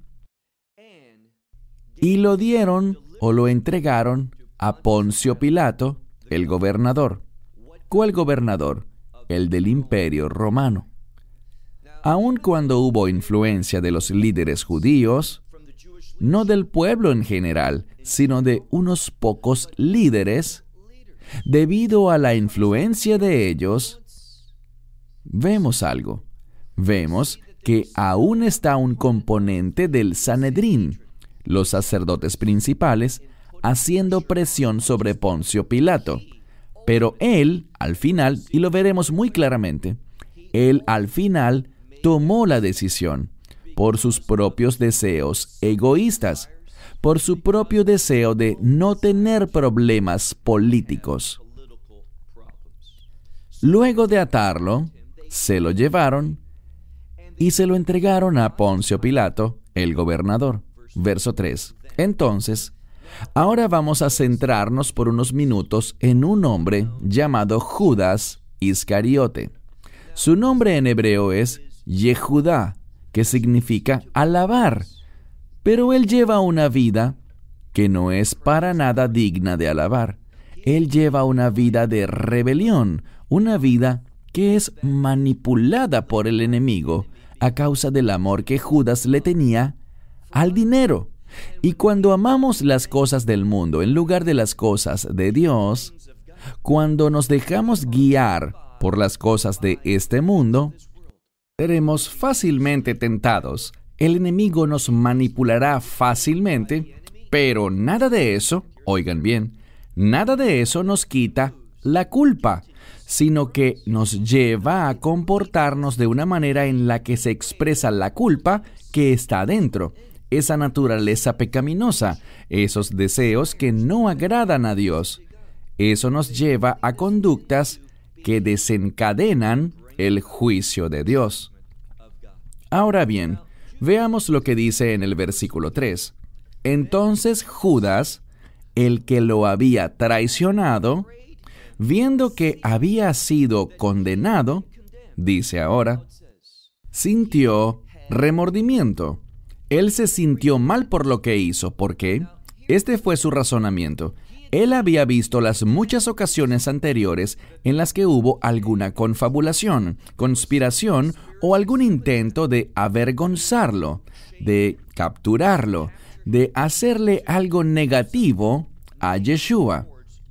y lo dieron o lo entregaron a Poncio Pilato, el gobernador. ¿Cuál gobernador? El del Imperio Romano. Aun cuando hubo influencia de los líderes judíos, no del pueblo en general, sino de unos pocos líderes, debido a la influencia de ellos, vemos algo. Vemos que aún está un componente del Sanedrín, los sacerdotes principales, haciendo presión sobre Poncio Pilato. Pero él, al final, y lo veremos muy claramente, él al final tomó la decisión por sus propios deseos egoístas, por su propio deseo de no tener problemas políticos. Luego de atarlo, se lo llevaron y se lo entregaron a Poncio Pilato, el gobernador. Verso 3. Entonces, ahora vamos a centrarnos por unos minutos en un hombre llamado Judas Iscariote. Su nombre en hebreo es Yehudá, que significa alabar, pero él lleva una vida que no es para nada digna de alabar. Él lleva una vida de rebelión, una vida que es manipulada por el enemigo a causa del amor que Judas le tenía al dinero. Y cuando amamos las cosas del mundo en lugar de las cosas de Dios, cuando nos dejamos guiar por las cosas de este mundo, seremos fácilmente tentados. El enemigo nos manipulará fácilmente, pero nada de eso, oigan bien, nada de eso nos quita la culpa, sino que nos lleva a comportarnos de una manera en la que se expresa la culpa que está dentro. Esa naturaleza pecaminosa, esos deseos que no agradan a Dios. Eso nos lleva a conductas que desencadenan el juicio de Dios. Ahora bien, veamos lo que dice en el versículo 3. Entonces Judas, el que lo había traicionado, viendo que había sido condenado, dice ahora, sintió remordimiento. Él se sintió mal por lo que hizo. ¿Por qué? Este fue su razonamiento. Él había visto las muchas ocasiones anteriores en las que hubo alguna confabulación, conspiración o algún intento de avergonzarlo, de capturarlo, de hacerle algo negativo a Yeshua.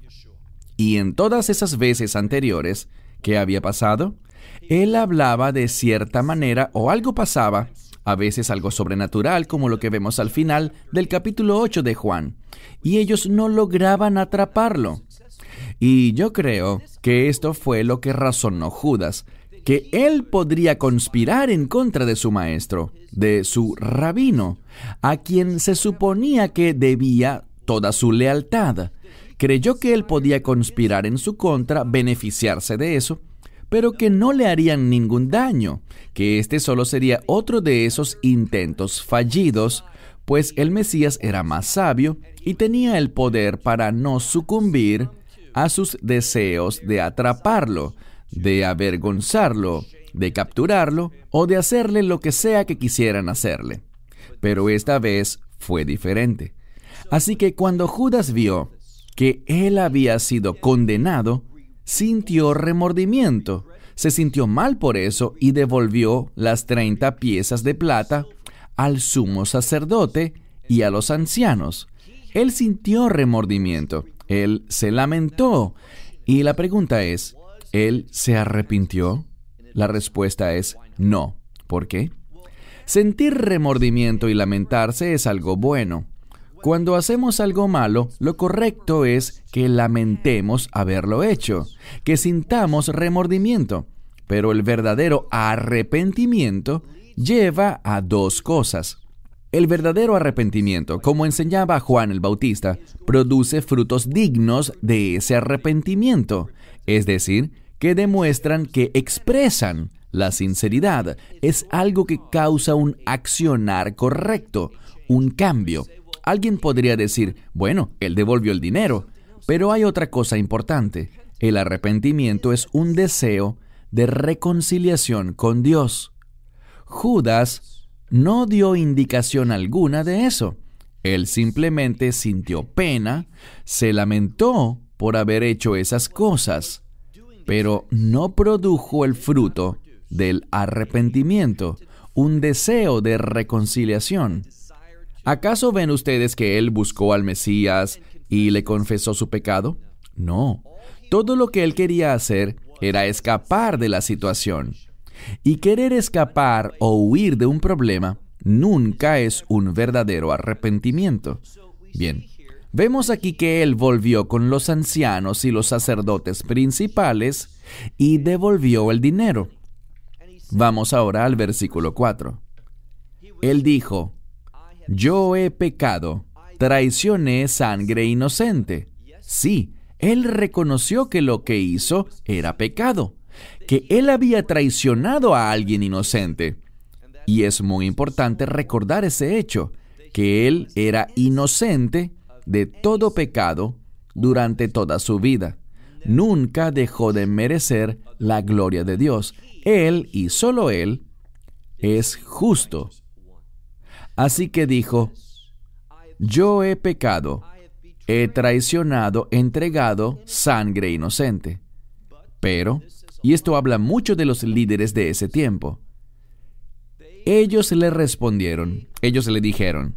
Y en todas esas veces anteriores, ¿qué había pasado? Él hablaba de cierta manera o algo pasaba, a veces algo sobrenatural, como lo que vemos al final del capítulo 8 de Juan, y ellos no lograban atraparlo. Y yo creo que esto fue lo que razonó Judas, que él podría conspirar en contra de su maestro, de su rabino, a quien se suponía que debía toda su lealtad. Creyó que él podía conspirar en su contra, beneficiarse de eso, pero que no le harían ningún daño, que este solo sería otro de esos intentos fallidos, pues el Mesías era más sabio y tenía el poder para no sucumbir a sus deseos de atraparlo, de avergonzarlo, de capturarlo o de hacerle lo que sea que quisieran hacerle. Pero esta vez fue diferente. Así que cuando Judas vio que él había sido condenado, sintió remordimiento, se sintió mal por eso y devolvió las 30 piezas de plata al sumo sacerdote y a los ancianos. Él sintió remordimiento, él se lamentó. Y la pregunta es, ¿él se arrepintió? La respuesta es no. ¿Por qué? Sentir remordimiento y lamentarse es algo bueno. Cuando hacemos algo malo, lo correcto es que lamentemos haberlo hecho, que sintamos remordimiento. Pero el verdadero arrepentimiento lleva a dos cosas. El verdadero arrepentimiento, como enseñaba Juan el Bautista, produce frutos dignos de ese arrepentimiento, es decir, que demuestran que expresan la sinceridad. Es algo que causa un accionar correcto, un cambio. Alguien podría decir, bueno, él devolvió el dinero, pero hay otra cosa importante. El arrepentimiento es un deseo de reconciliación con Dios. Judas no dio indicación alguna de eso. Él simplemente sintió pena, se lamentó por haber hecho esas cosas, pero no produjo el fruto del arrepentimiento, un deseo de reconciliación. ¿Acaso ven ustedes que él buscó al Mesías y le confesó su pecado? No. Todo lo que él quería hacer era escapar de la situación. Y querer escapar o huir de un problema nunca es un verdadero arrepentimiento. Bien, vemos aquí que él volvió con los ancianos y los sacerdotes principales y devolvió el dinero. Vamos ahora al versículo 4. Él dijo, yo he pecado, traicioné sangre inocente. Sí, él reconoció que lo que hizo era pecado, que él había traicionado a alguien inocente. Y es muy importante recordar ese hecho, que él era inocente de todo pecado durante toda su vida. Nunca dejó de merecer la gloria de Dios. Él, y solo él, es justo. Así que dijo, yo he pecado, he traicionado, entregado sangre inocente. Pero, y esto habla mucho de los líderes de ese tiempo, ellos le respondieron, ellos le dijeron,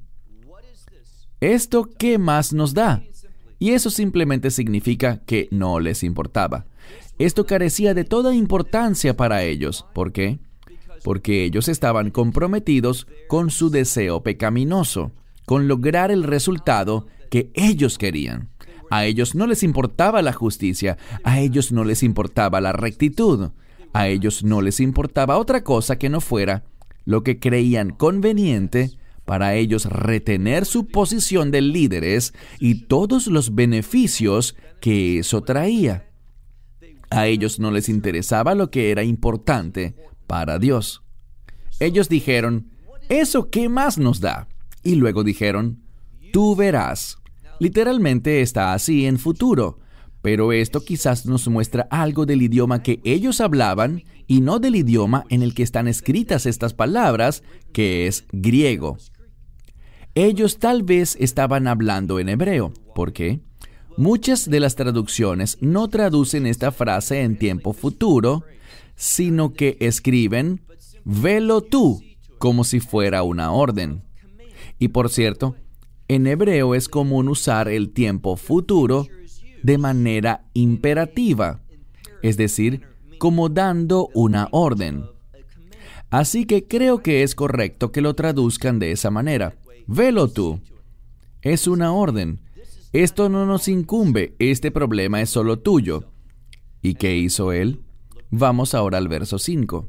¿esto qué más nos da? Y eso simplemente significa que no les importaba. Esto carecía de toda importancia para ellos. ¿Por qué? Porque ellos estaban comprometidos con su deseo pecaminoso, con lograr el resultado que ellos querían. A ellos no les importaba la justicia, a ellos no les importaba la rectitud, a ellos no les importaba otra cosa que no fuera lo que creían conveniente para ellos retener su posición de líderes y todos los beneficios que eso traía. A ellos no les interesaba lo que era importante para Dios. Ellos dijeron, ¿eso qué más nos da? Y luego dijeron, tú verás. Literalmente está así en futuro, pero esto quizás nos muestra algo del idioma que ellos hablaban y no del idioma en el que están escritas estas palabras, que es griego. Ellos tal vez estaban hablando en hebreo. ¿Por qué? muchas de las traducciones no traducen esta frase en tiempo futuro, sino que escriben, velo tú, como si fuera una orden. Y por cierto, en hebreo es común usar el tiempo futuro de manera imperativa, es decir, como dando una orden. Así que creo que es correcto que lo traduzcan de esa manera. Velo tú. Es una orden. Esto no nos incumbe. Este problema es solo tuyo. ¿Y qué hizo él? Vamos ahora al verso 5.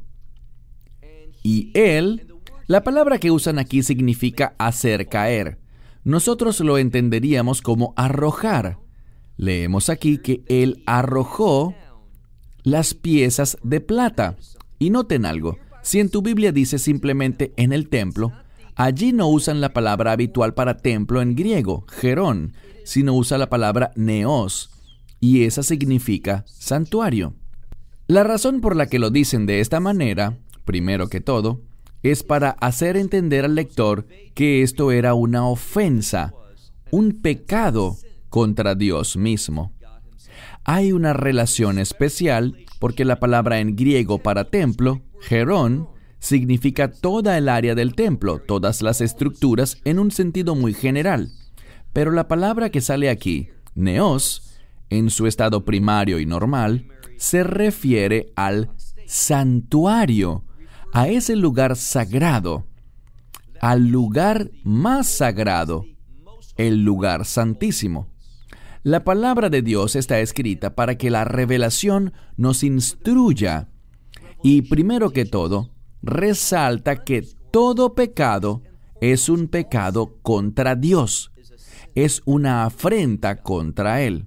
Y él, la palabra que usan aquí significa hacer caer. Nosotros lo entenderíamos como arrojar. Leemos aquí que él arrojó las piezas de plata. Y noten algo. Si en tu Biblia dice simplemente en el templo, allí no usan la palabra habitual para templo en griego, gerón, sino usa la palabra neos, y esa significa santuario. La razón por la que lo dicen de esta manera, primero que todo, es para hacer entender al lector que esto era una ofensa, un pecado contra Dios mismo. Hay una relación especial porque la palabra en griego para templo, gerón, significa toda el área del templo, todas las estructuras en un sentido muy general. Pero la palabra que sale aquí, neos, en su estado primario y normal, se refiere al santuario, a ese lugar sagrado, al lugar más sagrado, el lugar santísimo. La palabra de Dios está escrita para que la revelación nos instruya y, primero que todo, resalta que todo pecado es un pecado contra Dios. Es una afrenta contra Él.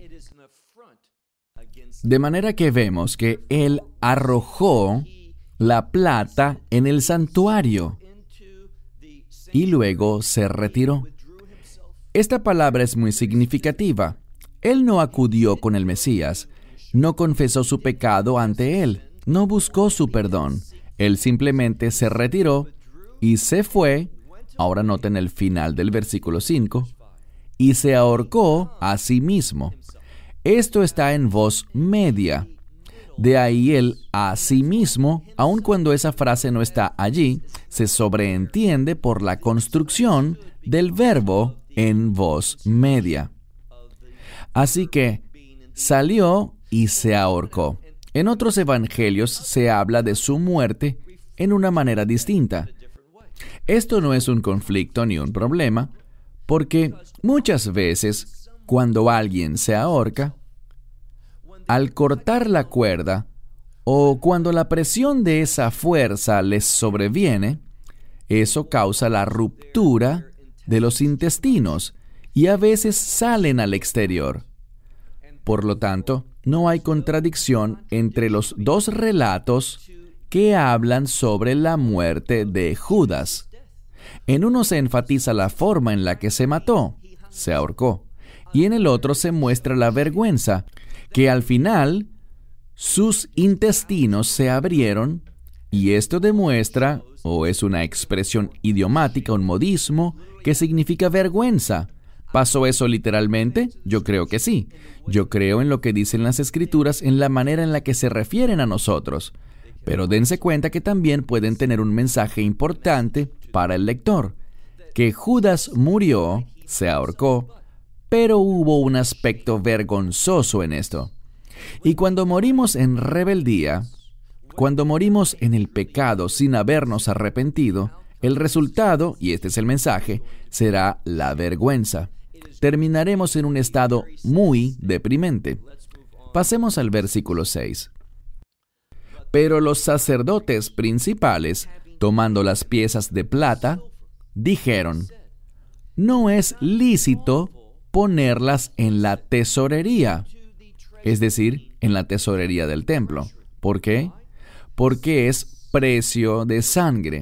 De manera que vemos que Él arrojó la plata en el santuario y luego se retiró. Esta palabra es muy significativa. Él no acudió con el Mesías, no confesó su pecado ante Él, no buscó su perdón. Él simplemente se retiró y se fue, ahora noten el final del versículo 5, y se ahorcó a sí mismo. Esto está en voz media. De ahí el a sí mismo, aun cuando esa frase no está allí, se sobreentiende por la construcción del verbo en voz media. Así que salió y se ahorcó. En otros evangelios se habla de su muerte en una manera distinta. Esto no es un conflicto ni un problema, porque muchas veces, cuando alguien se ahorca, al cortar la cuerda, o cuando la presión de esa fuerza les sobreviene, eso causa la ruptura de los intestinos y a veces salen al exterior. Por lo tanto, no hay contradicción entre los dos relatos que hablan sobre la muerte de Judas. En uno se enfatiza la forma en la que se mató, se ahorcó, y en el otro se muestra la vergüenza, que al final sus intestinos se abrieron, y esto demuestra, o es una expresión idiomática, un modismo, que significa vergüenza. ¿Pasó eso literalmente? Yo creo que sí. Yo creo en lo que dicen las Escrituras, en la manera en la que se refieren a nosotros. Pero dense cuenta que también pueden tener un mensaje importante para el lector, que Judas murió, se ahorcó, pero hubo un aspecto vergonzoso en esto. Y cuando morimos en rebeldía, cuando morimos en el pecado sin habernos arrepentido, el resultado, y este es el mensaje, será la vergüenza. Terminaremos en un estado muy deprimente. Pasemos al versículo 6. Pero los sacerdotes principales, tomando las piezas de plata, dijeron: no es lícito ponerlas en la tesorería, es decir, en la tesorería del templo. ¿Por qué? Porque es precio de sangre.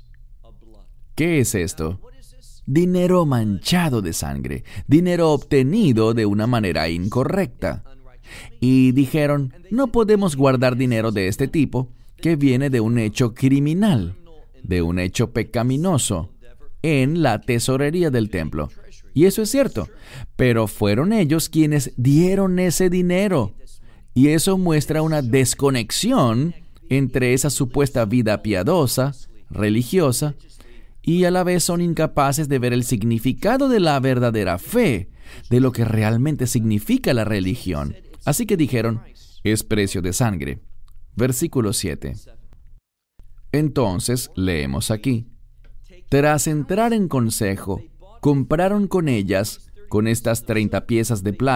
¿Qué es esto? Dinero manchado de sangre, dinero obtenido de una manera incorrecta. Y dijeron: no podemos guardar dinero de este tipo que viene de un hecho criminal, de un hecho pecaminoso, en la tesorería del templo. Y eso es cierto, pero fueron ellos quienes dieron ese dinero. Y eso muestra una desconexión entre esa supuesta vida piadosa, religiosa, y a la vez son incapaces de ver el significado de la verdadera fe, de lo que realmente significa la religión. Así que dijeron, es precio de sangre. Versículo 7. Entonces, leemos aquí, tras entrar en consejo, compraron con ellas, con estas 30 piezas de plata,